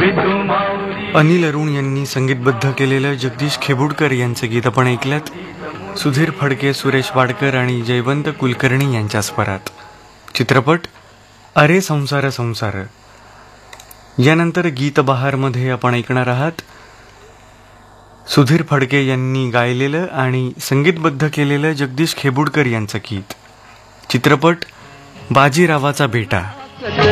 अनिल अरुण यांनी संगीतबद्ध केलेलं जगदीश खेबुडकर यांचं गीत आपण ऐकलत. सुधीर फडके, सुरेश वाडकर आणि जयवंत कुलकर्णी यांच्या स्वरात. चित्रपट अरे संसार संसार. यानंतर गीत बहारमध्ये आपण ऐकणार आहात सुधीर फडके यांनी गायलेलं आणि संगीतबद्ध केलेलं जगदीश खेबुडकर यांचं गीत. चित्रपट बाजीरावाचा बेटा.